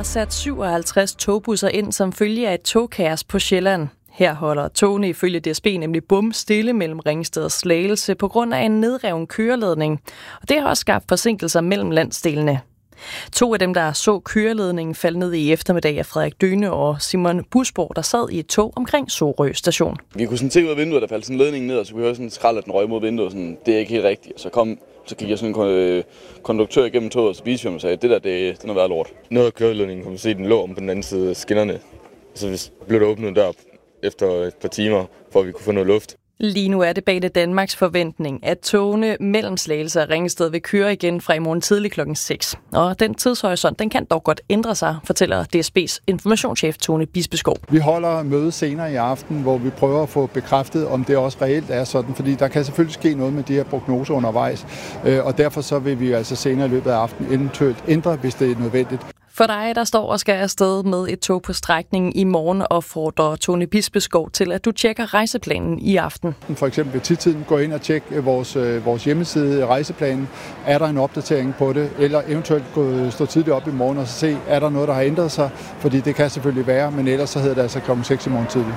er sat 57 togbusser ind som følge af et togkaos på Sjælland. Her holder togene ifølge DSB nemlig bum stille mellem Ringsted og Slagelse på grund af en nedreven køreledning. Og det har også skabt forsinkelser mellem landsdelene. 2 af dem, der så køreledningen, faldt ned i eftermiddag af Frederik Døne og Simon Busborg, der sad i et tog omkring Sorø station. Vi kunne sådan se ud af vinduet, der faldt sådan en ledning ned, og så kunne vi høre sådan en skrald, at den røg mod vinduet. Sådan, det er ikke helt rigtigt. Så gik jeg sådan en konduktør igennem toget, og så viste jeg mig og sagde, det er noget værd lort. Noget af køreledningen kunne man se, den lå om på den anden side af skinnerne. Så blev der åbnet der efter et par timer, for at vi kunne få noget luft. Lige nu er det bag det Danmarks forventning, at togene mellem Slagelse og Ringsted vil køre igen fra i morgen tidlig klokken 6. Og den tidshorisont, den kan dog godt ændre sig, fortæller DSB's informationschef Tone Bispeskov. Vi holder møde senere i aften, hvor vi prøver at få bekræftet, om det også reelt er sådan, fordi der kan selvfølgelig ske noget med de her prognoser undervejs, og derfor så vil vi altså senere i løbet af aftenen eventuelt ændre, hvis det er nødvendigt. For dig, der står og skal afsted med et tog på strækningen i morgen, opfordrer Tone Bispeskov til, at du tjekker rejseplanen i aften. For eksempel ved tidtiden gå ind og tjekke vores hjemmeside rejseplanen. Er der en opdatering på det? Eller eventuelt stå tidligt op i morgen og se, er der noget, der har ændret sig? Fordi det kan selvfølgelig være, men ellers så hedder det altså klokken 6 i morgen tidlig.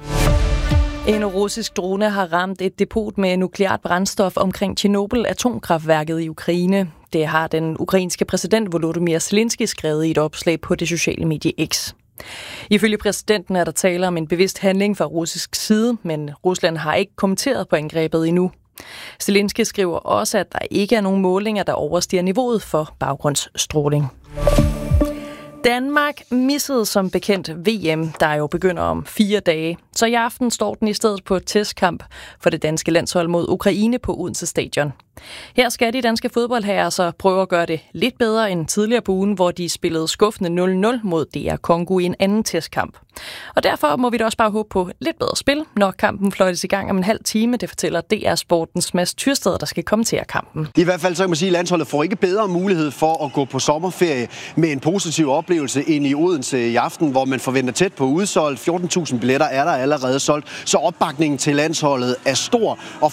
En russisk drone har ramt et depot med nukleart brændstof omkring Tjernobyl-atomkraftværket i Ukraine. Det har den ukrainske præsident Volodymyr Zelensky skrevet i et opslag på det sociale medie X. Ifølge præsidenten er der tale om en bevidst handling fra russisk side, men Rusland har ikke kommenteret på angrebet endnu. Zelensky skriver også, at der ikke er nogen målinger, der overstiger niveauet for baggrundsstråling. Danmark missede som bekendt VM, der jo begynder om 4 dage. Så i aften står den i stedet på et testkamp for det danske landshold mod Ukraine på Odense Stadion. Her skal de danske fodboldherrer så prøve at gøre det lidt bedre end tidligere på ugen, hvor de spillede skuffende 0-0 mod DR Congo i en anden testkamp. Og derfor må vi da også bare håbe på lidt bedre spil, når kampen fløjtes i gang om en halv time. Det fortæller DR Sportens Mads Tyrsted, der skal kommentere kampen. I hvert fald så kan man sige, at landsholdet får ikke bedre mulighed for at gå på sommerferie med en positiv oplevelse ind i Odense i aften, hvor man forventer tæt på udsolgt. 14.000 billetter er der allerede solgt, så opbakningen til landsholdet er stor. Og